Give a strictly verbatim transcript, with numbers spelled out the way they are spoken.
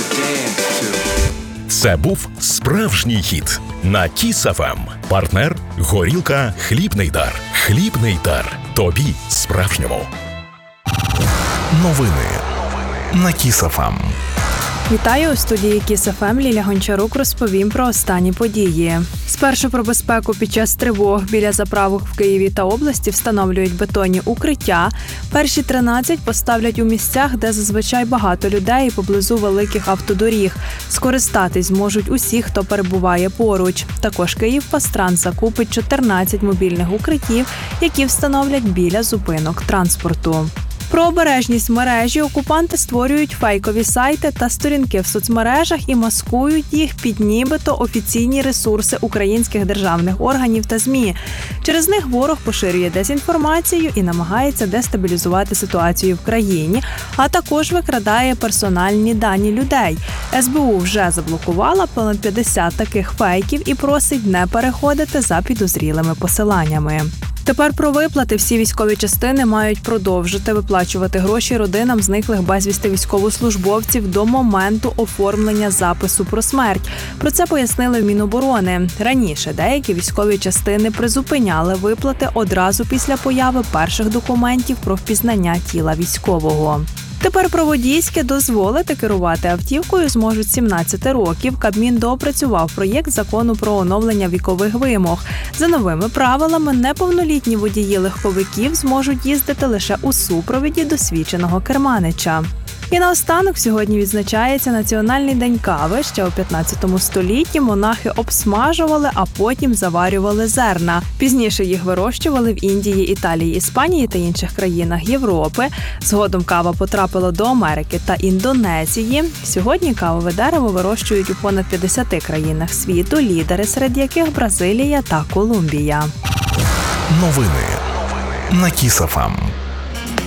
Це був справжній хіт на Кіс еф ем. Партнер – горілка «Хлібний дар». «Хлібний дар». Тобі справжньому. Новини на Кіс еф ем. Вітаю, у студії Кіс еф ем Ліля Гончарук розповім про останні події. Спершу про безпеку під час тривог. Біля заправок в Києві та області встановлюють бетонні укриття. Перші тринадцять поставлять у місцях, де зазвичай багато людей і поблизу великих автодоріг. Скористатись зможуть усі, хто перебуває поруч. Також «Київпастранс» закупить чотирнадцять мобільних укриттів, які встановлять біля зупинок транспорту. Про обережність мережі окупанти створюють фейкові сайти та сторінки в соцмережах і маскують їх під нібито офіційні ресурси українських державних органів та ЗМІ. Через них ворог поширює дезінформацію і намагається дестабілізувати ситуацію в країні, а також викрадає персональні дані людей. ес бе у вже заблокувала понад п'ятдесят таких фейків і просить не переходити за підозрілими посиланнями. Тепер про виплати. Всі військові частини мають продовжити виплачувати гроші родинам зниклих безвісти військовослужбовців до моменту оформлення запису про смерть. Про це пояснили в Міноборони. Раніше деякі військові частини призупиняли виплати одразу після появи перших документів про впізнання тіла військового. Тепер про водійське. Дозволити керувати автівкою зможуть з сімнадцяти років. Кабмін доопрацював проєкт закону про оновлення вікових вимог. За новими правилами, неповнолітні водії легковиків зможуть їздити лише у супроводі досвідченого керманича. І наостанок сьогодні відзначається Національний день кави. Ще у п'ятнадцятому столітті монахи обсмажували, а потім заварювали зерна. Пізніше їх вирощували в Індії, Італії, Іспанії та інших країнах Європи. Згодом кава потрапила до Америки та Індонезії. Сьогодні кавове дерево вирощують у понад п'ятдесяти країнах світу, лідери серед яких Бразилія та Колумбія. Новини на Кіс еф ем.